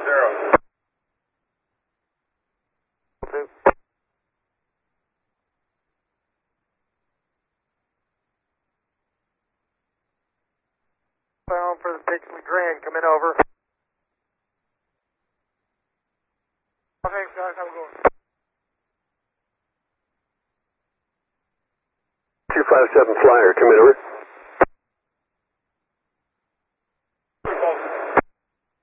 Bound for the Dixon Grand, coming over. Thanks, guys. Have a good one. 257 Flyer, coming over.